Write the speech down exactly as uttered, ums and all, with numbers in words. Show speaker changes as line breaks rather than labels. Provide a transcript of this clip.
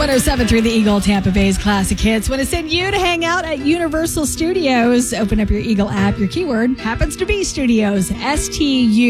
one oh seven point three The Eagle, Tampa Bay's classic hits. Want to send you to hang out at Universal Studios. Open up your Eagle app. Your keyword happens to be studios. S T U